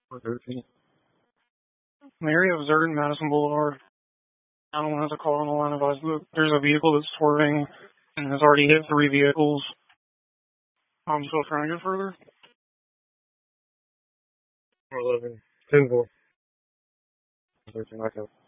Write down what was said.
413. In the area of Zerd and Madison Boulevard, I don't have a call on the line of us. There's a vehicle that's swerving and has already hit 3 vehicles. I'm still trying to get further. 411. 10-4. 13,